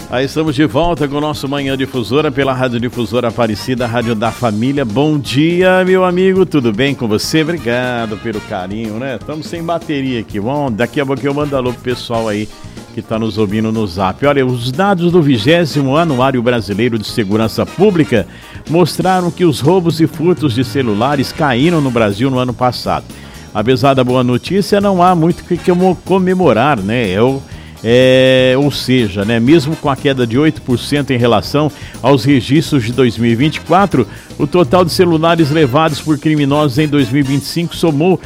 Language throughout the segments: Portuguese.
Aí estamos de volta com o nosso Manhã Difusora pela Rádio Difusora Aparecida, Rádio da Família. Bom dia, meu amigo, tudo bem com você? Obrigado pelo carinho, né? Estamos sem bateria aqui, bom, daqui a pouco eu mando alô pro pessoal aí que está nos ouvindo no Zap. Olha, os dados do 20º Anuário Brasileiro de Segurança Pública mostraram que os roubos e furtos de celulares caíram no Brasil no ano passado. Apesar da boa notícia, não há muito o que comemorar, né? Ou seja, né, mesmo com a queda de 8% em relação aos registros de 2024, o total de celulares levados por criminosos em 2025 somou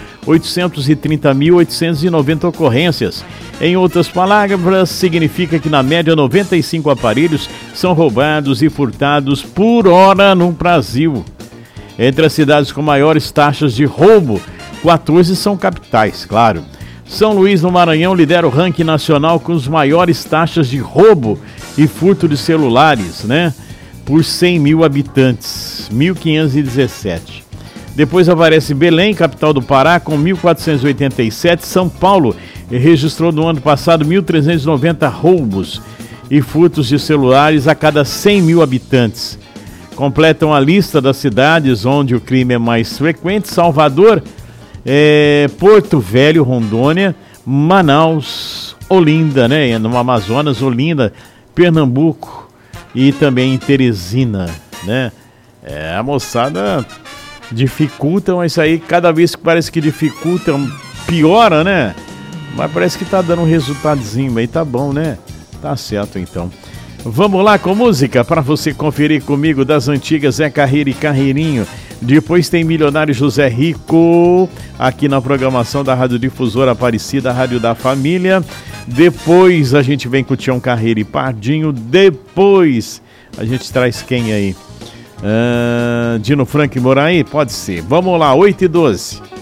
830.890 ocorrências. Em outras palavras, significa que na média 95 aparelhos são roubados e furtados por hora no Brasil. Entre as cidades com maiores taxas de roubo, 14 são capitais, claro. São Luís, no Maranhão, lidera o ranking nacional com as maiores taxas de roubo e furto de celulares, né? Por 100 mil habitantes, 1.517. Depois aparece Belém, capital do Pará, com 1.487. São Paulo registrou no ano passado 1.390 roubos e furtos de celulares a cada 100 mil habitantes. Completam a lista das cidades onde o crime é mais frequente: Salvador, Porto Velho, Rondônia, Manaus, Olinda, né? No Amazonas, Olinda, Pernambuco e também em Teresina, né? A moçada dificulta, mas isso aí, cada vez que parece que dificulta, piora, né? Mas parece que tá dando um resultadozinho aí, tá bom, né? Tá certo, então. Vamos lá com música para você conferir comigo das antigas Zé Carreira e Carreirinho. Depois tem Milionário José Rico aqui na programação da Rádio Difusora Aparecida, Rádio da Família. Depois a gente vem com o Tião Carreira e Pardinho. Depois a gente traz quem aí? Dino Frank Moraí? Pode ser. Vamos lá, 8h12.